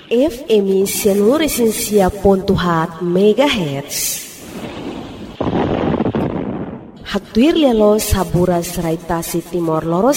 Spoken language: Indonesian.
FM 100.4 MHz. Hatuir lialo saburas raitasi Timor Loro